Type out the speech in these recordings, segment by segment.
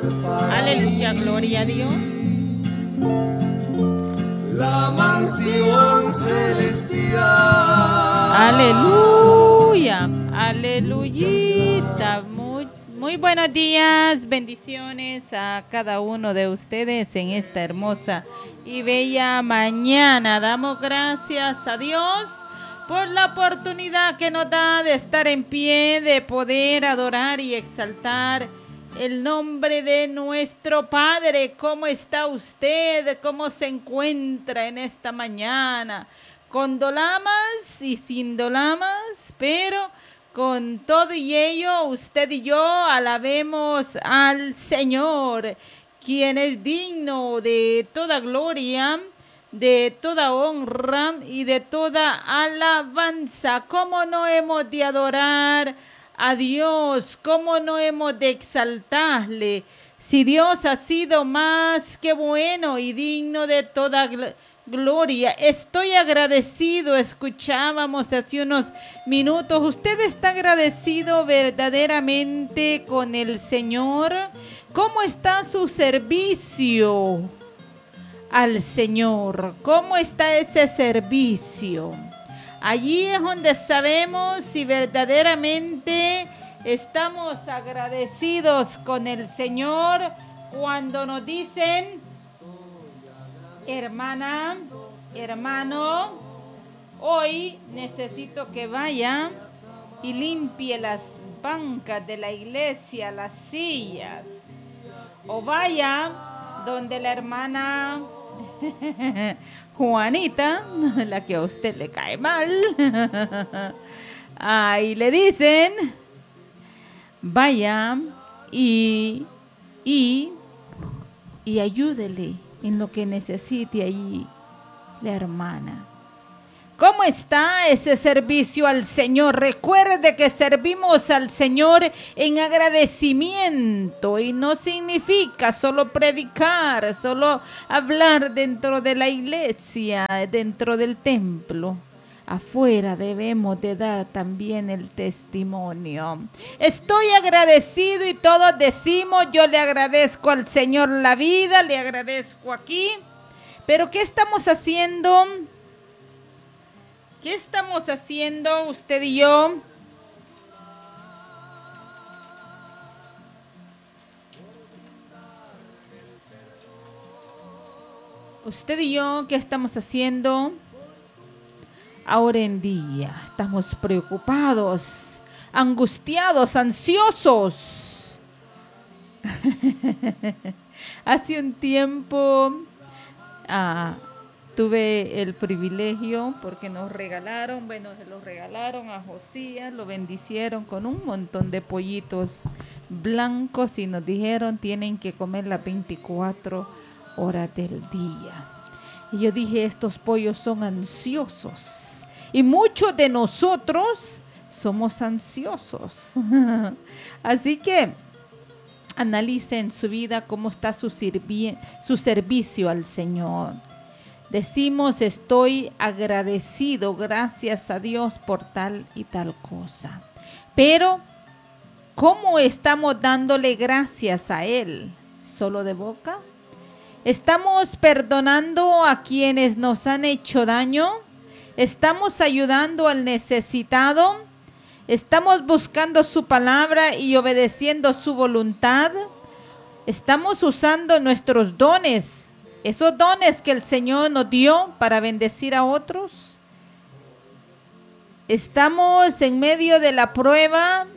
Aleluya, gloria a Dios. La mansión celestial. Aleluya, aleluyita. Muy buenos días, bendiciones a cada uno de ustedes en esta hermosa y bella mañana. Damos gracias a Dios por la oportunidad que nos da de estar en pie, de poder adorar y exaltar el nombre de nuestro Padre. ¿Cómo está usted? ¿Cómo se encuentra en esta mañana? Con dolamas y sin dolamas, pero con todo y ello, usted y yo alabemos al Señor, quien es digno de toda gloria, de toda honra y de toda alabanza. ¿Cómo no hemos de adorar a Dios? ¿Cómo no hemos de exaltarle? Si Dios ha sido más que bueno y digno de toda gloria. Estoy agradecido, escuchábamos hace unos minutos. ¿Usted está agradecido verdaderamente con el Señor? ¿Cómo está su servicio al Señor? ¿Cómo está ese servicio? Allí es donde sabemos si verdaderamente estamos agradecidos con el Señor cuando nos dicen: hermana, hermano, hoy necesito que vaya y limpie las bancas de la iglesia, las sillas. O vaya donde la hermana Juanita, la que a usted le cae mal, ahí le dicen: vaya y ayúdele en lo que necesite allí la hermana. ¿Cómo está ese servicio al Señor? Recuerde que servimos al Señor en agradecimiento y no significa solo predicar, solo hablar dentro de la iglesia, dentro del templo. Afuera debemos de dar también el testimonio. Estoy agradecido y todos decimos: yo le agradezco al Señor la vida, le agradezco aquí. Pero ¿qué estamos haciendo? ¿Qué estamos haciendo usted y yo? Usted y yo, ¿qué estamos haciendo? Ahora en día estamos preocupados, angustiados, ansiosos. Hace un tiempo tuve el privilegio, porque nos regalaron, se lo regalaron a Josías, lo bendicieron con un montón de pollitos blancos y nos dijeron: tienen que comer las 24 horas del día. Y yo dije: estos pollos son ansiosos. Y muchos de nosotros somos ansiosos. Así que analicen su vida, cómo está su servicio al Señor. Decimos: estoy agradecido, gracias a Dios por tal y tal cosa. Pero, ¿cómo estamos dándole gracias a Él? ¿Solo de boca? ¿Estamos perdonando a quienes nos han hecho daño? ¿Estamos ayudando al necesitado? ¿Estamos buscando su palabra y obedeciendo su voluntad? ¿Estamos usando nuestros dones, esos dones que el Señor nos dio para bendecir a otros? ¿Estamos en medio de la prueba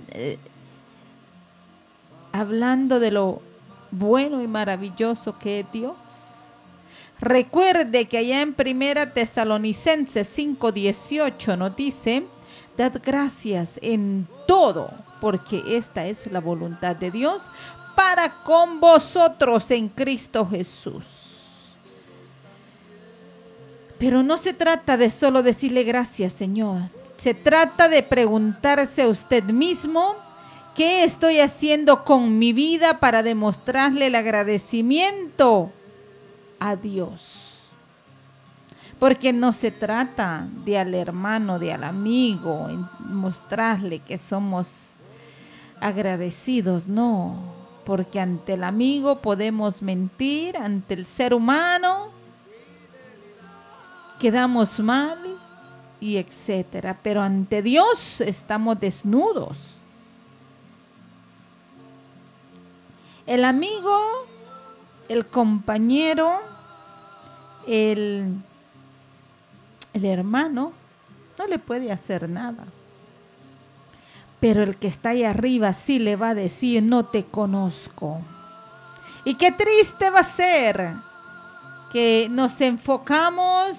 hablando de lo bueno y maravilloso que es Dios? Recuerde que allá en 1 Tesalonicenses 5:18 nos dice: dad gracias en todo, porque esta es la voluntad de Dios para con vosotros en Cristo Jesús. Pero no se trata de solo decirle gracias, Señor. Se trata de preguntarse a usted mismo: ¿qué estoy haciendo con mi vida para demostrarle el agradecimiento a Dios? Porque no se trata de al hermano, de al amigo, en mostrarle que somos agradecidos, no. porque ante el amigo podemos mentir, ante el ser humano quedamos mal y etcétera, pero ante Dios estamos desnudos. El amigo, el compañero, el hermano no le puede hacer nada. Pero el que está ahí arriba sí le va a decir, no te conozco. Y qué triste va a ser que nos enfocamos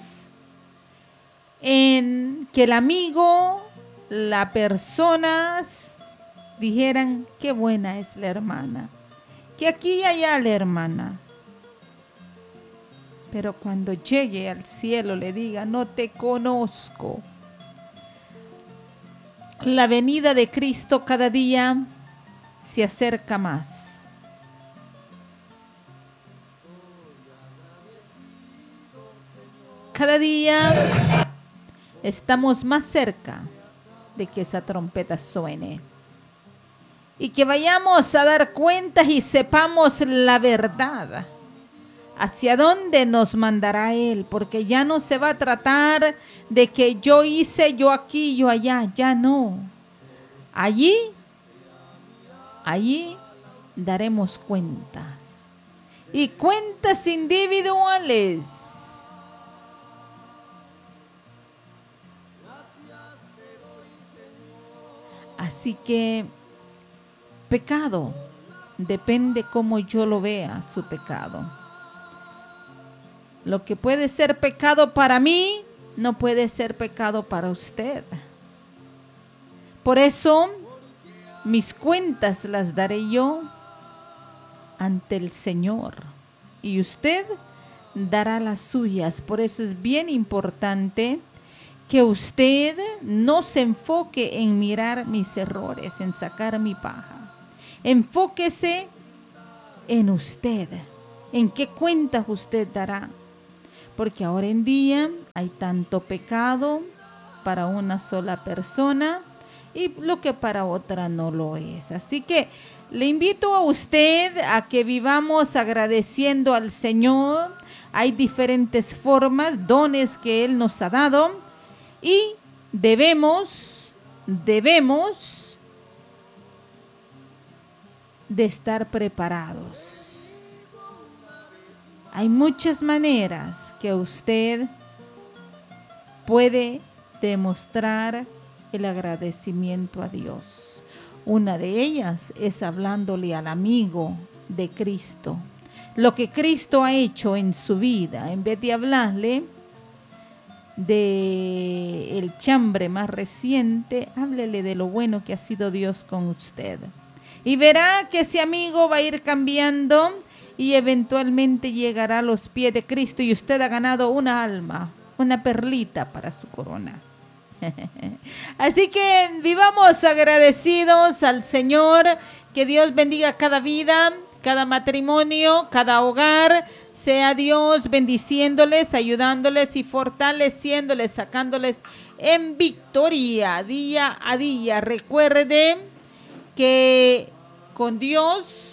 en que el amigo, las personas dijeran, qué buena es la hermana. Que aquí y allá la hermana. Pero cuando llegue al cielo le diga, no te conozco. La venida de Cristo cada día se acerca más. Cada día estamos más cerca de que esa trompeta suene. Y que vayamos a dar cuentas y sepamos la verdad. Hacia dónde nos mandará Él, porque ya no se va a tratar de que yo hice, yo aquí, yo allá, ya no. Allí daremos cuentas. Y cuentas individuales. Así que pecado, depende cómo yo lo vea, su pecado. Lo que puede ser pecado para mí, no puede ser pecado para usted. Por eso, mis cuentas las daré yo ante el Señor. Y usted dará las suyas. Por eso es bien importante que usted no se enfoque en mirar mis errores, en sacar mi paja. Enfóquese en usted, en qué cuentas usted dará. Porque ahora en día hay tanto pecado para una sola persona y lo que para otra no lo es. Así que le invito a usted a que vivamos agradeciendo al Señor. Hay diferentes formas, dones que Él nos ha dado y debemos de estar preparados. Hay muchas maneras que usted puede demostrar el agradecimiento a Dios. Una de ellas es hablándole al amigo de Cristo. Lo que Cristo ha hecho en su vida, en vez de hablarle de el chambre más reciente, háblele de lo bueno que ha sido Dios con usted. Y verá que ese amigo va a ir cambiando y eventualmente llegará a los pies de Cristo y usted ha ganado una alma, una perlita para su corona. Así que vivamos agradecidos al Señor, que Dios bendiga cada vida, cada matrimonio, cada hogar, sea Dios bendiciéndoles, ayudándoles y fortaleciéndoles, sacándoles en victoria día a día. Recuerde que con Dios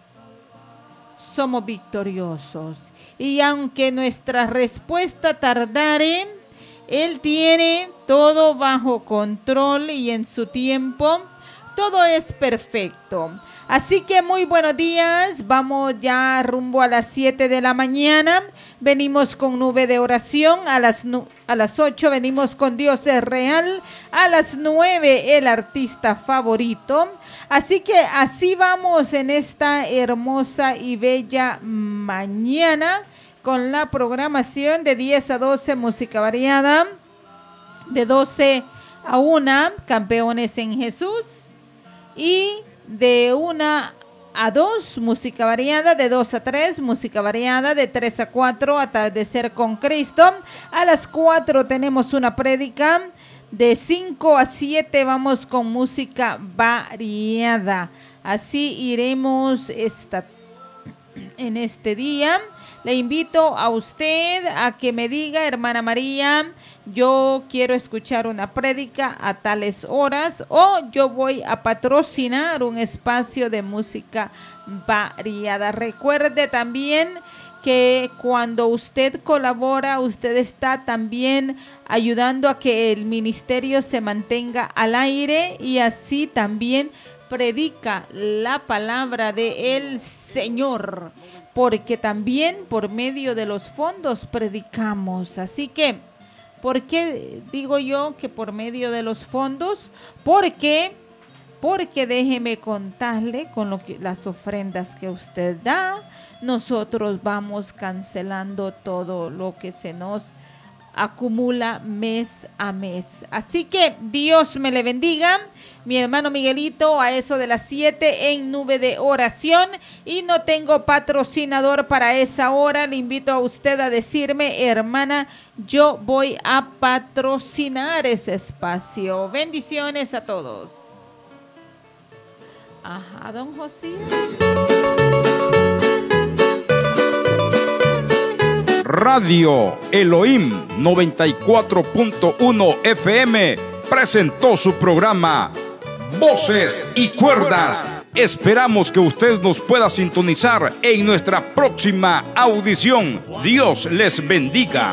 somos victoriosos. Y aunque nuestra respuesta tardare, Él tiene todo bajo control y en su tiempo todo es perfecto. Así que muy buenos días, vamos ya rumbo a las 7 de la mañana, venimos con nube de oración, a las 8 venimos con Dios es real, a las 9 el artista favorito. Así que así vamos en esta hermosa y bella mañana con la programación de 10 a 12 música variada, de 12 a 1 campeones en Jesús y de 1 a 2 música variada, de 2 a 3 música variada, de 3 a 4 atardecer con Cristo, a las 4 tenemos una prédica, de 5 a 7 vamos con música variada. Así iremos en este día. Le invito a usted a que me diga, hermana María, yo quiero escuchar una prédica a tales horas, o yo voy a patrocinar un espacio de música variada. Recuerde también que cuando usted colabora, usted está también ayudando a que el ministerio se mantenga al aire, y así también predica la palabra del Señor, porque también por medio de los fondos predicamos. Así que, ¿por qué digo yo que por medio de los fondos? Porque déjeme contarle, con las ofrendas que usted da, nosotros vamos cancelando todo lo que se nos acumula mes a mes. Así que Dios me le bendiga, mi hermano Miguelito, a eso de las 7 en Nube de Oración, y no tengo patrocinador para esa hora. Le invito a usted a decirme, hermana, yo voy a patrocinar ese espacio. Bendiciones a todos. Ajá, don José. Radio Elohim 94.1 FM presentó su programa Voces y Cuerdas. Esperamos que usted nos pueda sintonizar en nuestra próxima audición. Dios les bendiga.